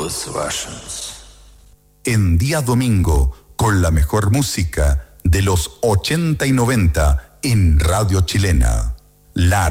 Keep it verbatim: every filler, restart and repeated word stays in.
those Russians. En día domingo, con la mejor música de los ochenta y noventa en Radio Chilena. La